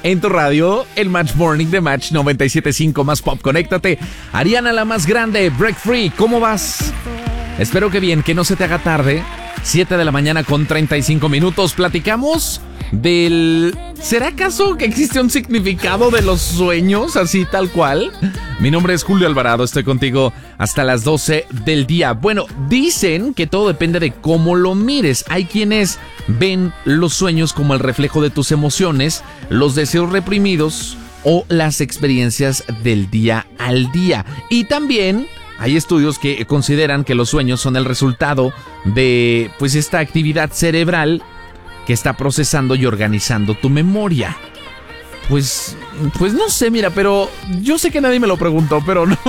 en tu radio, el Match Morning de Match 97.5 más Pop. Conéctate. Ariana, la más grande, Break Free, ¿cómo vas? Espero que bien, que no se te haga tarde. 7 de la mañana con 35 minutos. Platicamos del... ¿Será acaso que existe un significado de los sueños, así tal cual? Mi nombre es Julio Alvarado, estoy contigo hasta las 12 del día. Bueno, dicen que todo depende de cómo lo mires. Hay quienes ven los sueños como el reflejo de tus emociones, los deseos reprimidos o las experiencias del día al día. Y también hay estudios que consideran que los sueños son el resultado de, pues, esta actividad cerebral que está procesando y organizando tu memoria. Pues no sé, mira, pero yo sé que nadie me lo preguntó, pero no.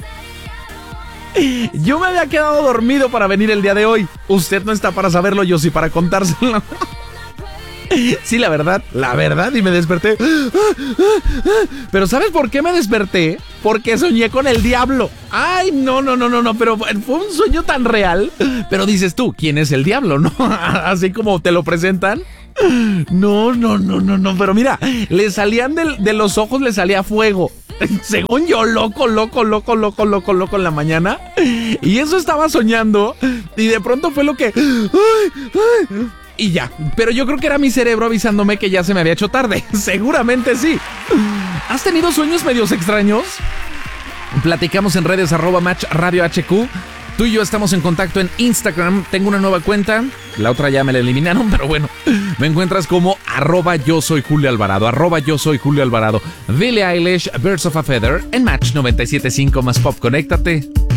Yo me había quedado dormido para venir el día de hoy. Usted no está para saberlo, yo sí para contárselo. Sí, la verdad, y me desperté. Pero ¿sabes por qué me desperté? Porque soñé con el diablo. Ay, no, pero fue un sueño tan real. Pero dices tú, ¿quién es el diablo, no? Así como te lo presentan. No, pero mira, le salían de los ojos, le salía fuego. Según yo, loco en la mañana. Y eso estaba soñando. Y de pronto fue lo que... Y ya, pero yo creo que era mi cerebro avisándome que ya se me había hecho tarde. Seguramente sí. ¿Has tenido sueños medios extraños? Platicamos en redes @Match Radio HQ. Tú y yo estamos en contacto en Instagram. Tengo una nueva cuenta. La otra ya me la eliminaron, pero bueno. Me encuentras como @yo soy Julio Alvarado. @yo soy Julio Alvarado. Billie Eilish, Birds of a Feather en Match 97.5 más Pop. Conéctate.